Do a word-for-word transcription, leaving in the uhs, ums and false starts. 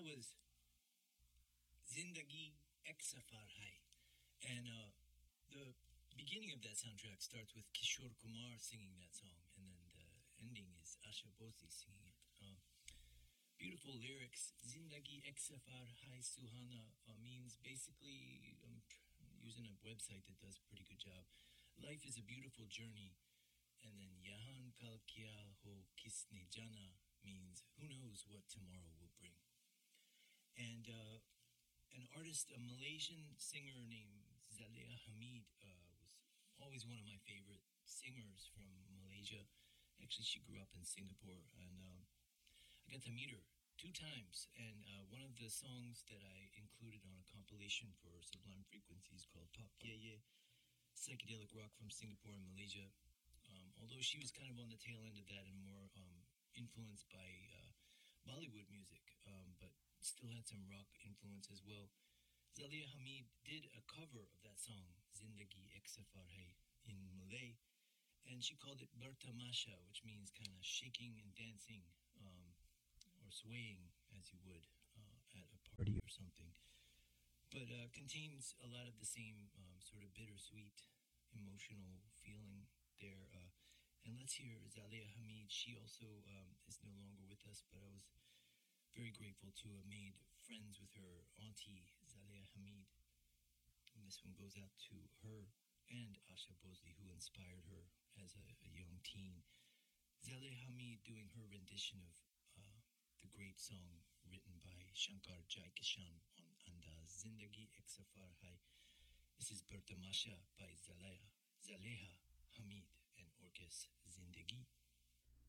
was Zindagi Ek Safar Hai. And uh, the beginning of that soundtrack starts with Kishore Kumar singing that song, and then the ending is Asha Bhosle singing it. Uh, beautiful lyrics. Zindagi Ek Safar Hai Suhana uh, means basically, I'm tr- using a website that does a pretty good job. Life is a beautiful journey. And then Yahan Kal Kya Ho Kisne Jana means who knows what tomorrow will bring. And uh, an artist, a Malaysian singer named Zaleha Hamid, uh, was always one of my favorite singers from Malaysia. Actually, she grew up in Singapore, and um, I got to meet her two times. And uh, one of the songs that I included on a compilation for Sublime Frequencies called Pop Ye Ye, psychedelic rock from Singapore and Malaysia. Um, although she was kind of on the tail end of that and more um, influenced by uh, Bollywood music, um, but still had some rock influence as well. Zaleha Hamid did a cover of that song, Zindagi Ek Safar Hai, in Malay, and she called it Bertamasha, which means kind of shaking and dancing, um, or swaying, as you would uh, at a party or something. But uh, contains a lot of the same um, sort of bittersweet, emotional feeling there. Uh, and let's hear Zaleha Hamid. She also um, is no longer with us, but I was very grateful to have made friends with her auntie, Zaleha Hamid. And this one goes out to her and Asha Bhosle, who inspired her as a, a young teen. Zaleha Hamid doing her rendition of uh, the great song written by Shankar Jaikishan on Andaz, Zindagi Ek Safar Hai. This is Bertamasha by Zaleha, Zaleha Hamid and Orkes Zindagi.